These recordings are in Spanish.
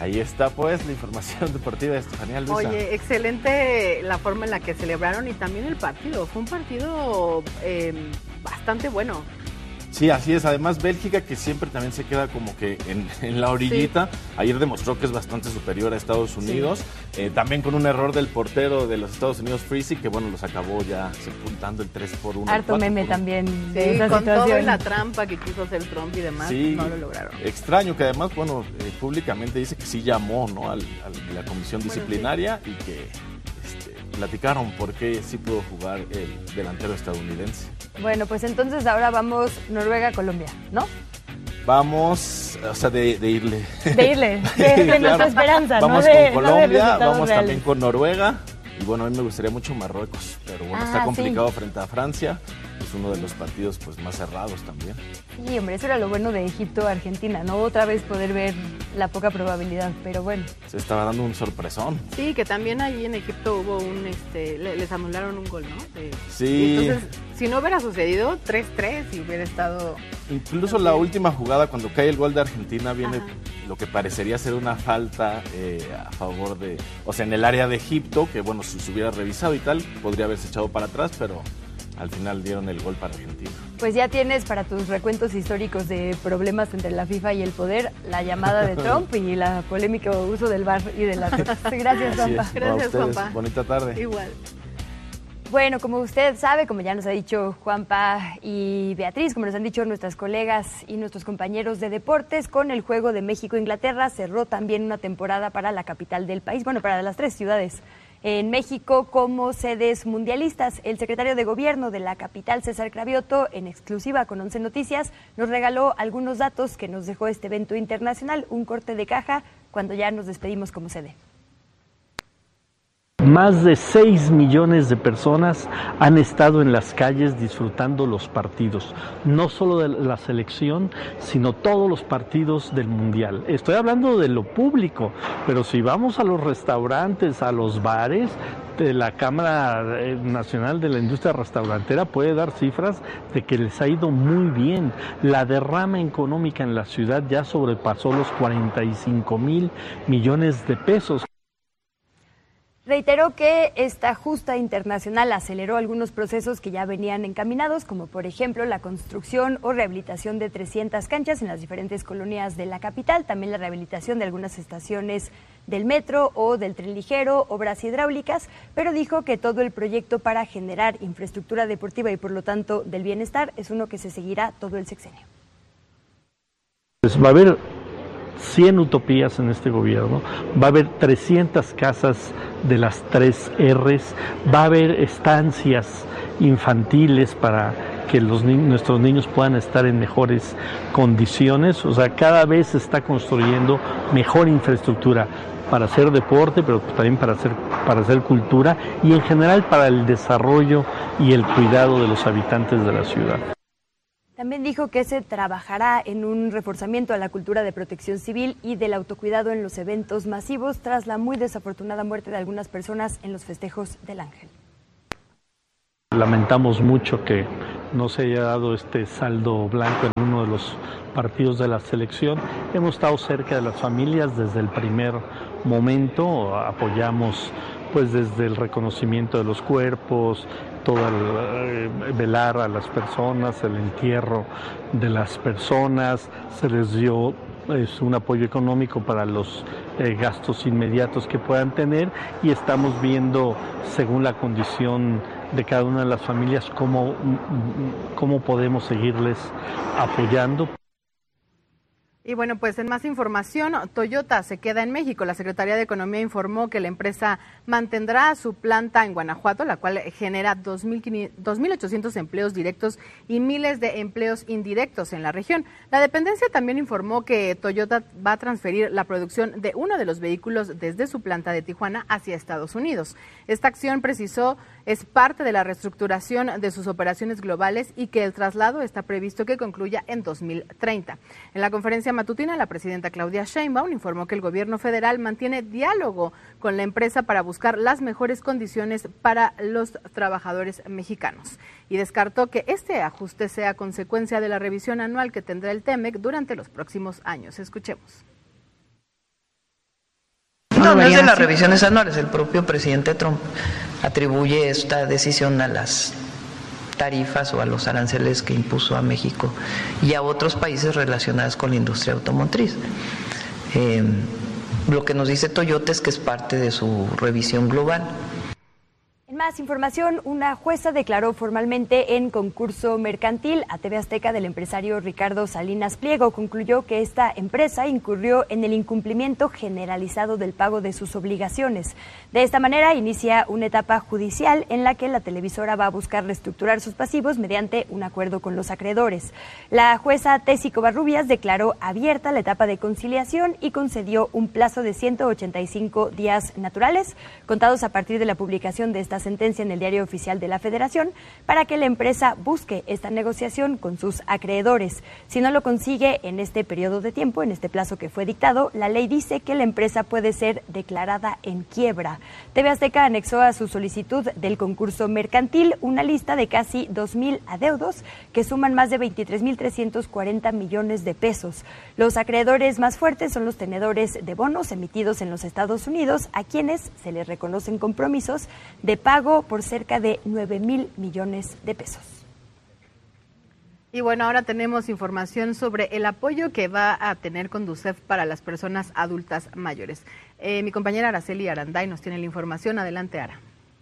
Ahí está pues la información deportiva de Estefanía Luisa. Oye, excelente la forma en la que celebraron y también el partido. Fue un partido bastante bueno. Sí, así es. Además, Bélgica, que siempre también se queda como que en la orillita, sí. Ayer demostró que es bastante superior a Estados Unidos. Sí. También con un error del portero de los Estados Unidos, Freese, que bueno, los acabó ya sepultando el 3-1. Harto meme también de esa con situación. Todo en la trampa que quiso hacer Trump y demás, sí, no lo lograron. Extraño que además, bueno, públicamente dice que sí llamó, ¿no?, a la comisión disciplinaria, sí. Y que platicaron por qué sí pudo jugar el delantero estadounidense. Bueno, pues entonces ahora vamos Noruega-Colombia, ¿no? Vamos, o sea, de irle. De irle, de claro. Nuestra esperanza, vamos ¿no? Con Colombia, vamos también con Noruega. Y bueno, a mí me gustaría mucho Marruecos, pero bueno, está complicado frente a Francia. Es uno de los partidos pues más cerrados también. Sí, hombre, eso era lo bueno de Egipto-Argentina, ¿no? Otra vez poder ver la poca probabilidad, pero bueno. Se estaba dando un sorpresón. Sí, que también ahí en Egipto hubo les anularon un gol, ¿no? Sí. Entonces, si no hubiera sucedido 3-3 y hubiera estado... Incluso la última jugada, cuando cae el gol de Argentina, viene lo que parecería ser una falta a favor de... O sea, en el área de Egipto, que bueno, si se hubiera revisado y tal, podría haberse echado para atrás, pero... Al final dieron el gol para Argentina. Pues ya tienes para tus recuentos históricos de problemas entre la FIFA y el poder, la llamada de Trump y la polémica uso del VAR y de las... Gracias, Juanpa. Gracias, Juanpa. Bonita tarde. Igual. Bueno, como usted sabe, como ya nos ha dicho Juanpa y Beatriz, como nos han dicho nuestras colegas y nuestros compañeros de deportes, con el juego de México-Inglaterra cerró también una temporada para la capital del país, bueno, para las 3 ciudades en México como sedes mundialistas. El secretario de Gobierno de la capital, César Cravioto, en exclusiva con 11 Noticias, nos regaló algunos datos que nos dejó este evento internacional, un corte de caja cuando ya nos despedimos como sede. Más de 6 millones de personas han estado en las calles disfrutando los partidos, no solo de la selección, sino todos los partidos del Mundial. Estoy hablando de lo público, pero si vamos a los restaurantes, a los bares, la Cámara Nacional de la Industria Restaurantera puede dar cifras de que les ha ido muy bien. La derrama económica en la ciudad ya sobrepasó los 45,000 millones de pesos. Reiteró que esta justa internacional aceleró algunos procesos que ya venían encaminados, como por ejemplo la construcción o rehabilitación de 300 canchas en las diferentes colonias de la capital, también la rehabilitación de algunas estaciones del metro o del tren ligero, obras hidráulicas, pero dijo que todo el proyecto para generar infraestructura deportiva y por lo tanto del bienestar es uno que se seguirá todo el sexenio. Pues va a haber 100 utopías en este gobierno, va a haber 300 casas de las 3 R's, va a haber estancias infantiles para que nuestros niños puedan estar en mejores condiciones. O sea, cada vez se está construyendo mejor infraestructura para hacer deporte, pero también para hacer cultura y en general para el desarrollo y el cuidado de los habitantes de la ciudad. También dijo que se trabajará en un reforzamiento a la cultura de protección civil y del autocuidado en los eventos masivos tras la muy desafortunada muerte de algunas personas en los festejos del Ángel. Lamentamos mucho que no se haya dado este saldo blanco en uno de los partidos de la selección. Hemos estado cerca de las familias desde el primer momento, apoyamos pues desde el reconocimiento de los cuerpos, todo el velar a las personas, el entierro de las personas, se les dio un apoyo económico para los gastos inmediatos que puedan tener y estamos viendo según la condición de cada una de las familias cómo podemos seguirles apoyando. Y bueno, pues en más información, Toyota se queda en México. La Secretaría de Economía informó que la empresa mantendrá su planta en Guanajuato, la cual genera 2.800 empleos directos y miles de empleos indirectos en la región. La dependencia también informó que Toyota va a transferir la producción de uno de los vehículos desde su planta de Tijuana hacia Estados Unidos. Esta acción, precisó, es parte de la reestructuración de sus operaciones globales y que el traslado está previsto que concluya en 2030. En la conferencia matutina, la presidenta Claudia Sheinbaum informó que el gobierno federal mantiene diálogo con la empresa para buscar las mejores condiciones para los trabajadores mexicanos y descartó que este ajuste sea consecuencia de la revisión anual que tendrá el TEMEC durante los próximos años. Escuchemos. No es de las revisiones anuales. El propio presidente Trump atribuye esta decisión a las tarifas o a los aranceles que impuso a México y a otros países relacionados con la industria automotriz. Lo que nos dice Toyota es que es parte de su revisión global. En más información, una jueza declaró formalmente en concurso mercantil a TV Azteca del empresario Ricardo Salinas Pliego. Concluyó que esta empresa incurrió en el incumplimiento generalizado del pago de sus obligaciones. De esta manera, inicia una etapa judicial en la que la televisora va a buscar reestructurar sus pasivos mediante un acuerdo con los acreedores. La jueza Tessy Covarrubias declaró abierta la etapa de conciliación y concedió un plazo de 185 días naturales, contados a partir de la publicación de esta sentencia en el Diario Oficial de la Federación, para que la empresa busque esta negociación con sus acreedores. Si no lo consigue en este periodo de tiempo, en este plazo que fue dictado, la ley dice que la empresa puede ser declarada en quiebra. TV Azteca anexó a su solicitud del concurso mercantil una lista de casi 2,000 adeudos que suman más de 23,340 millones de pesos. Los acreedores más fuertes son los tenedores de bonos emitidos en los Estados Unidos, a quienes se les reconocen compromisos de pago por cerca de 9,000 millones de pesos. Y bueno, ahora tenemos información sobre el apoyo que va a tener Conducef para las personas adultas mayores. Mi compañera Araceli Aranday nos tiene la información. Adelante, Ara.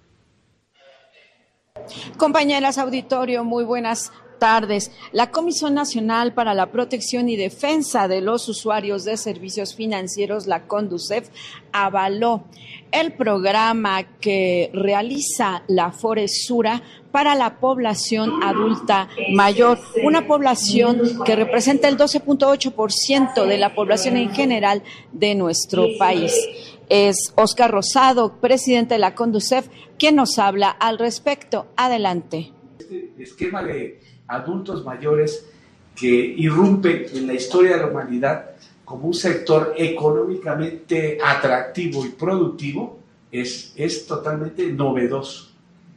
Compañeras, auditorio, muy buenas tardes. La Comisión Nacional para la Protección y Defensa de los Usuarios de Servicios Financieros, la CONDUCEF, avaló el programa que realiza la Foresura para la población adulta mayor, una población que representa el 12.8% de la población en general de nuestro país. Es Óscar Rosado, presidente de la CONDUCEF, quien nos habla al respecto. Adelante. Este esquema de adultos mayores que irrumpe en la historia de la humanidad como un sector económicamente atractivo y productivo es totalmente novedoso.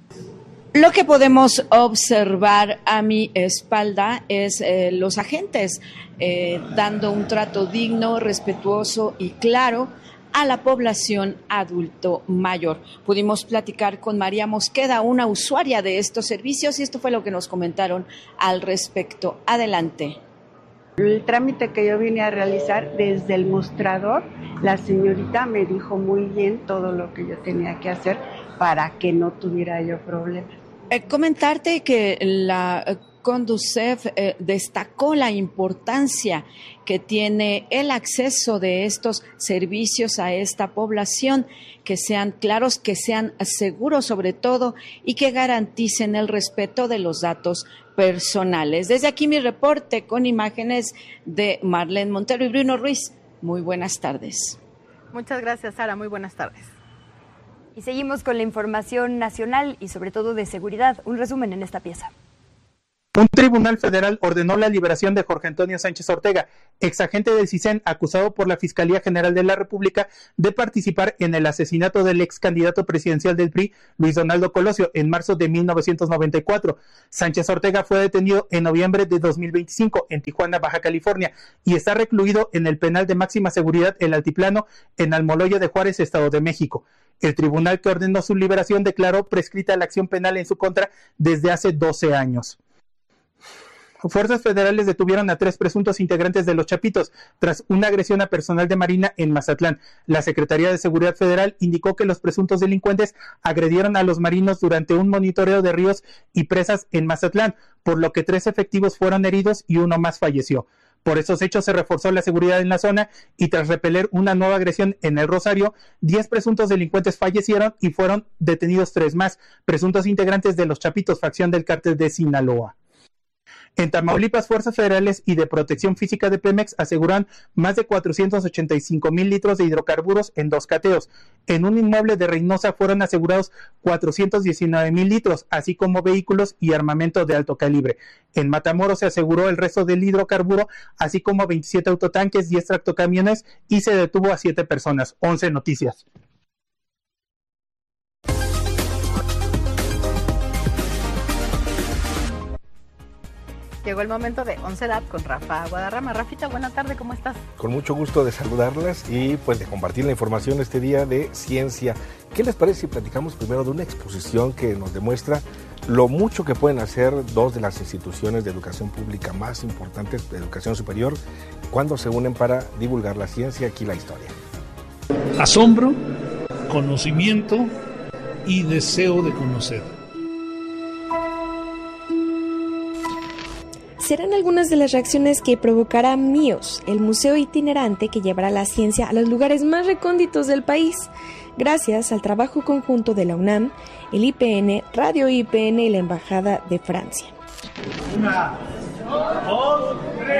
Lo que podemos observar a mi espalda es los agentes dando un trato digno, respetuoso y claro a la población adulto mayor. Pudimos platicar con María Mosqueda, una usuaria de estos servicios, y esto fue lo que nos comentaron al respecto. Adelante. El trámite que yo vine a realizar desde el mostrador, la señorita me dijo muy bien todo lo que yo tenía que hacer para que no tuviera yo problemas. Comentarte que la CONDUCEF destacó la importancia que tiene el acceso de estos servicios a esta población, que sean claros, que sean seguros sobre todo y que garanticen el respeto de los datos personales. Desde aquí mi reporte con imágenes de Marlene Montero y Bruno Ruiz. Muy buenas tardes. Muchas gracias, Sara. Muy buenas tardes. Y seguimos con la información nacional y sobre todo de seguridad. Un resumen en esta pieza. Un tribunal federal ordenó la liberación de Jorge Antonio Sánchez Ortega, exagente del CISEN, acusado por la Fiscalía General de la República de participar en el asesinato del ex candidato presidencial del PRI, Luis Donaldo Colosio, en marzo de 1994. Sánchez Ortega fue detenido en noviembre de 2025 en Tijuana, Baja California, y está recluido en el penal de máxima seguridad El Altiplano, en Almoloya de Juárez, Estado de México. El tribunal que ordenó su liberación declaró prescrita la acción penal en su contra desde hace 12 años. Fuerzas federales detuvieron a 3 presuntos integrantes de los Chapitos tras una agresión a personal de Marina en Mazatlán. La Secretaría de Seguridad Federal indicó que los presuntos delincuentes agredieron a los marinos durante un monitoreo de ríos y presas en Mazatlán, por lo que 3 efectivos fueron heridos y 1 más falleció. Por esos hechos se reforzó la seguridad en la zona y tras repeler una nueva agresión en el Rosario, 10 presuntos delincuentes fallecieron y fueron detenidos 3 más, presuntos integrantes de los Chapitos, facción del cártel de Sinaloa. En Tamaulipas, fuerzas federales y de protección física de Pemex aseguran más de 485,000 litros de hidrocarburos en 2 cateos. En un inmueble de Reynosa fueron asegurados 419,000 litros, así como vehículos y armamento de alto calibre. En Matamoros se aseguró el resto del hidrocarburo, así como 27 autotanques, 10 tractocamiones y se detuvo a 7 personas. 11 Noticias. Llegó el momento de 11 Lab con Rafa Guadarrama. Rafita, buena tarde, ¿cómo estás? Con mucho gusto de saludarlas y pues de compartir la información este día de ciencia. ¿Qué les parece si platicamos primero de una exposición que nos demuestra lo mucho que pueden hacer dos de las instituciones de educación pública más importantes de educación superior cuando se unen para divulgar la ciencia? Aquí la historia. Asombro, conocimiento y deseo de conocer. Serán algunas de las reacciones que provocará MIOS, el museo itinerante que llevará la ciencia a los lugares más recónditos del país, gracias al trabajo conjunto de la UNAM, el IPN, Radio IPN y la Embajada de Francia. 1, 2, 3.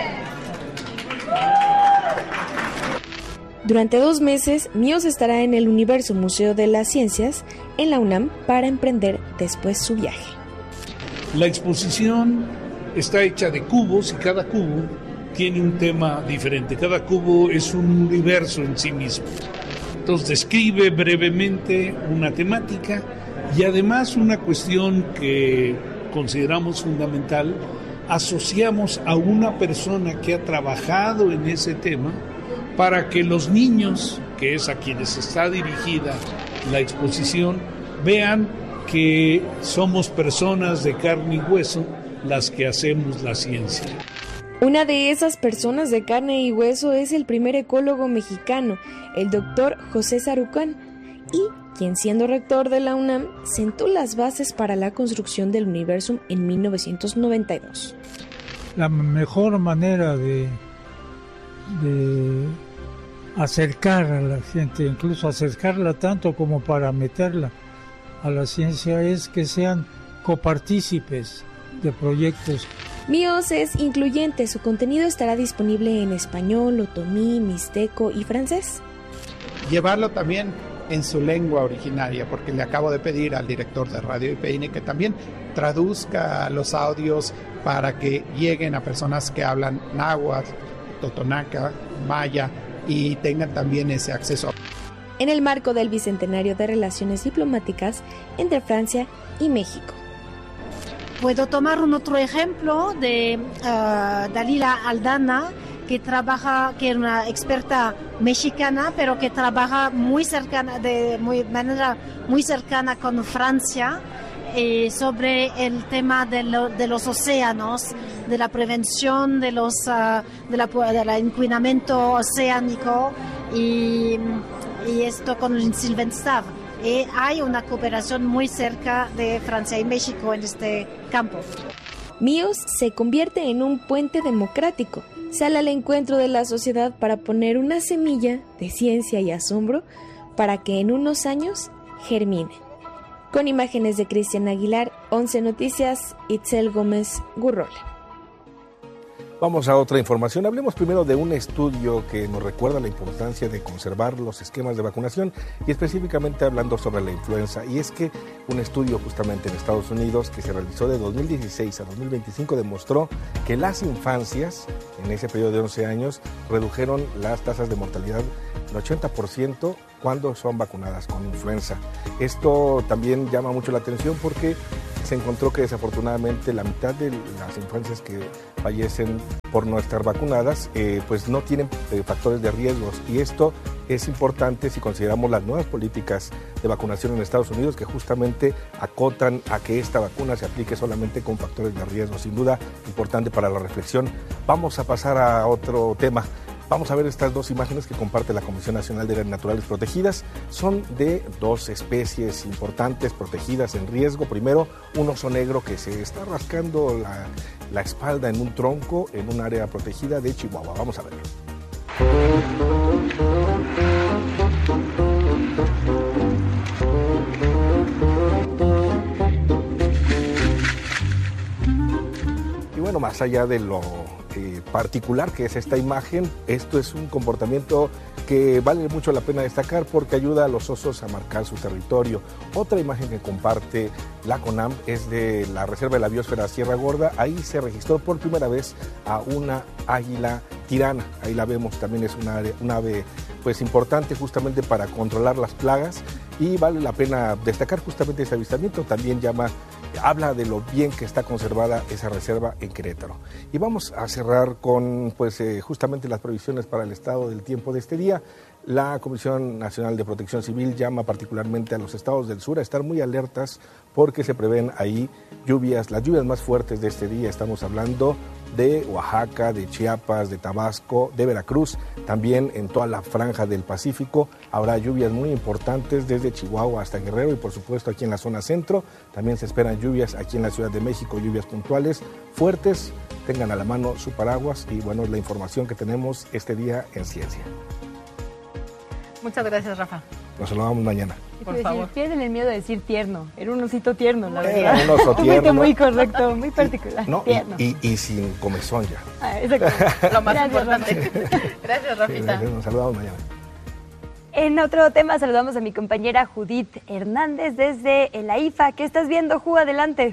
Durante 2 meses, MIOS estará en el Universo Museo de las Ciencias en la UNAM para emprender después su viaje. La exposición está hecha de cubos y cada cubo tiene un tema diferente. Cada cubo es un universo en sí mismo. Entonces describe brevemente una temática y además una cuestión que consideramos fundamental. Asociamos a una persona que ha trabajado en ese tema para que los niños, que es a quienes está dirigida la exposición, vean que somos personas de carne y hueso las que hacemos la ciencia. Una de esas personas de carne y hueso es el primer ecólogo mexicano, el doctor José Sarucán, y quien siendo rector de la UNAM sentó las bases para la construcción del Universum en 1992. La mejor manera de acercar a la gente, incluso acercarla tanto como para meterla a la ciencia, es que sean copartícipes de proyectos. MIOS es incluyente, su contenido estará disponible en español, otomí, mixteco y francés. Llevarlo también en su lengua originaria, porque le acabo de pedir al director de Radio IPN que también traduzca los audios para que lleguen a personas que hablan náhuatl, totonaca, maya y tengan también ese acceso. En el marco del Bicentenario de Relaciones Diplomáticas entre Francia y México. Puedo tomar un otro ejemplo de Dalila Aldana, que es una experta mexicana, pero que trabaja manera muy cercana con Francia sobre el tema de los océanos, de la prevención del encuinamiento oceánico y esto con el Silvenstab. Hay una cooperación muy cerca de Francia y México en este campo. MIOS se convierte en un puente democrático. Sale al encuentro de la sociedad para poner una semilla de ciencia y asombro para que en unos años germine. Con imágenes de Cristian Aguilar, 11 Noticias, Itzel Gómez Gurrola. Vamos a otra información. Hablemos primero de un estudio que nos recuerda la importancia de conservar los esquemas de vacunación y específicamente hablando sobre la influenza. Y es que un estudio justamente en Estados Unidos que se realizó de 2016 a 2025 demostró que las infancias en ese periodo de 11 años redujeron las tasas de mortalidad en 80% cuando son vacunadas con influenza. Esto también llama mucho la atención porque se encontró que desafortunadamente la mitad de las infancias que fallecen por no estar vacunadas pues no tienen factores de riesgos, y esto es importante si consideramos las nuevas políticas de vacunación en Estados Unidos que justamente acotan a que esta vacuna se aplique solamente con factores de riesgo. Sin duda importante para la reflexión. Vamos a pasar a otro tema. Vamos a ver estas dos imágenes que comparte la Comisión Nacional de Áreas Naturales Protegidas. Son de dos especies importantes protegidas en riesgo. Primero, un oso negro que se está rascando la espalda en un tronco en un área protegida de Chihuahua. Vamos a verlo. Y bueno, más allá de lo particular que es esta imagen, esto es un comportamiento que vale mucho la pena destacar porque ayuda a los osos a marcar su territorio. Otra imagen que comparte la CONAM es de la Reserva de la Biosfera Sierra Gorda. Ahí se registró por primera vez a una águila tirana. Ahí la vemos, también es un ave pues importante justamente para controlar las plagas. y vale la pena destacar justamente ese avistamiento. También habla de lo bien que está conservada esa reserva en Querétaro. Y vamos a cerrar con justamente las previsiones para el estado del tiempo de este día. La Comisión Nacional de Protección Civil llama particularmente a los estados del sur a estar muy alertas porque se prevén ahí las lluvias más fuertes de este día. Estamos hablando de Oaxaca, de Chiapas, de Tabasco, de Veracruz, también en toda la franja del Pacífico habrá lluvias muy importantes desde Chihuahua hasta Guerrero y por supuesto aquí en la zona centro. También se esperan lluvias aquí en la Ciudad de México, lluvias puntuales fuertes. Tengan a la mano su paraguas y bueno, la información que tenemos este día en Ciencia. Muchas gracias, Rafa. Nos saludamos mañana. Por favor. Pierden el miedo de decir tierno. Era un osito tierno, la verdad. Era un oso tierno. Muy correcto, muy particular. No, tierno. Y sin comezón ya. Exacto. Lo más importante. Gracias, Rafita. Nos saludamos mañana. En otro tema saludamos a mi compañera Judith Hernández desde el AIFA. ¿Qué estás viendo, Ju? Adelante.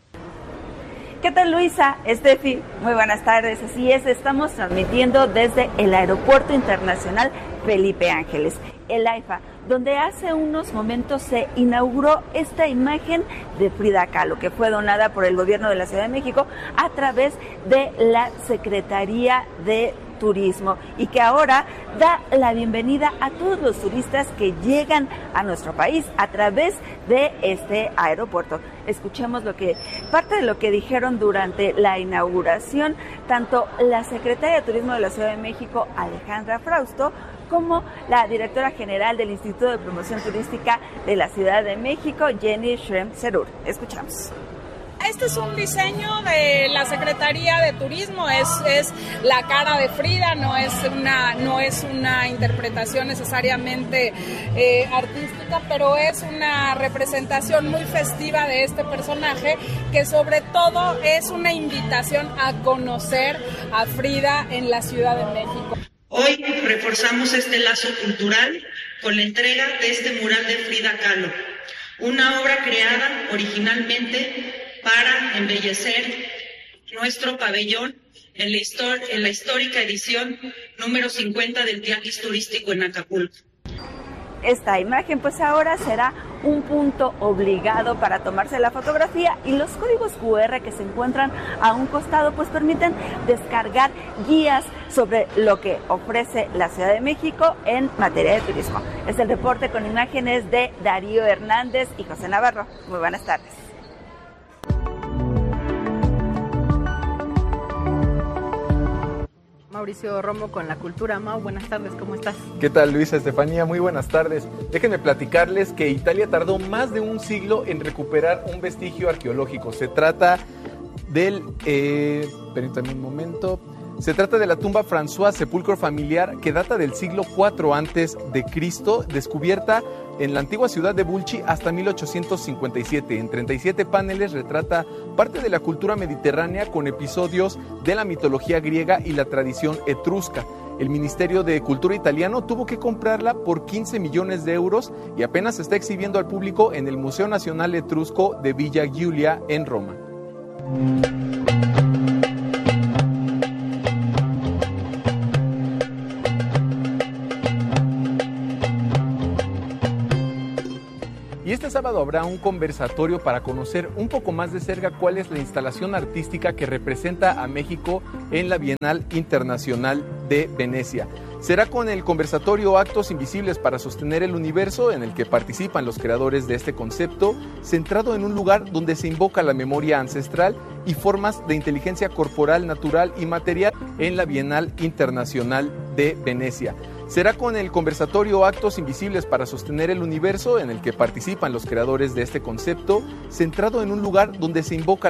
¿Qué tal, Luisa? Estefi, muy buenas tardes. Así es, estamos transmitiendo desde el Aeropuerto Internacional Felipe Ángeles, el AIFA, donde hace unos momentos se inauguró esta imagen de Frida Kahlo, que fue donada por el gobierno de la Ciudad de México a través de la Secretaría de Turismo y que ahora da la bienvenida a todos los turistas que llegan a nuestro país a través de este aeropuerto. Escuchemos parte de lo que dijeron durante la inauguración tanto la Secretaria de Turismo de la Ciudad de México, Alejandra Frausto, como la directora general del Instituto de Promoción Turística de la Ciudad de México, Jenny Schrem-Serur. Escuchamos. Este es un diseño de la Secretaría de Turismo, es la cara de Frida, no es una interpretación necesariamente artística, pero es una representación muy festiva de este personaje que sobre todo es una invitación a conocer a Frida en la Ciudad de México. Hoy reforzamos este lazo cultural con la entrega de este mural de Frida Kahlo, una obra creada originalmente para embellecer nuestro pabellón en la histórica edición número 50 del Tianguis Turístico en Acapulco. Esta imagen pues ahora será un punto obligado para tomarse la fotografía y los códigos QR que se encuentran a un costado pues permiten descargar guías sobre lo que ofrece la Ciudad de México en materia de turismo. Es el reporte con imágenes de Darío Hernández y José Navarro. Muy buenas tardes. Mauricio Romo con la cultura. Mau, buenas tardes, ¿cómo estás? ¿Qué tal, Luisa, Estefanía? Muy buenas tardes. Déjenme platicarles que Italia tardó más de un siglo en recuperar un vestigio arqueológico. Se trata del... permítanme un momento... Se trata de la tumba François, sepulcro familiar que data del siglo IV a.C., descubierta en la antigua ciudad de Bulci hasta 1857. En 37 paneles retrata parte de la cultura mediterránea con episodios de la mitología griega y la tradición etrusca. El Ministerio de Cultura italiano tuvo que comprarla por 15 millones de euros y apenas se está exhibiendo al público en el Museo Nacional Etrusco de Villa Giulia en Roma. Y este sábado habrá un conversatorio para conocer un poco más de cerca cuál es la instalación artística que representa a México en la Bienal Internacional de Venecia. Será con el conversatorio Actos Invisibles para Sostener el Universo, en el que participan los creadores de este concepto, centrado en un lugar donde se invoca la memoria ancestral y formas de inteligencia corporal, natural y material en la Bienal Internacional de Venecia. Será con el conversatorio Actos Invisibles para Sostener el Universo, en el que participan los creadores de este concepto, centrado en un lugar donde se invoca